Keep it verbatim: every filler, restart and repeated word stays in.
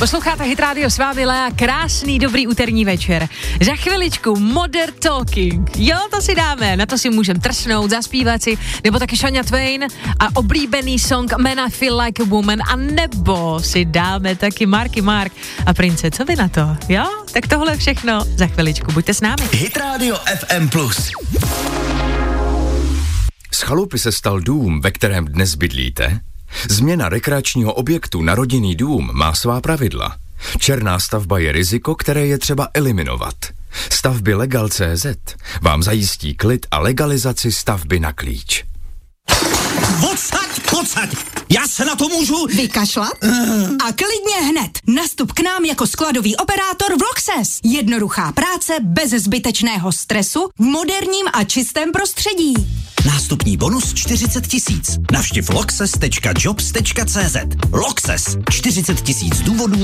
Posloucháte Hit Radio, s vámi Lea, krásný dobrý úterní večer. Za chviličku Modern Talking. Jo, to si dáme, na to si můžeme trsnout, zaspívat si, nebo taky Shania Twain a oblíbený song Man I Feel Like a Woman, a nebo si dáme taky Marky Mark a Prince. Co vy na to? Jo? Tak tohle všechno za chviličku, buďte s námi. Hit Radio F M plus. Z chalupy se stal dům, ve kterém dnes bydlíte? Změna rekreačního objektu na rodinný dům má svá pravidla. Černá stavba je riziko, které je třeba eliminovat. Stavby Legal tečka cé zet vám zajistí klid a legalizaci stavby na klíč. Odsaď, odsaď! Já se na to můžu vykašlat? A klidně hned. Nastup k nám jako skladový operátor v Loxes. Jednoduchá práce bez zbytečného stresu v moderním a čistém prostředí. Nástupní bonus čtyřicet tisíc. Navštiv loxes tečka jobs tečka cé zet. Loxes. čtyřicet tisíc důvodů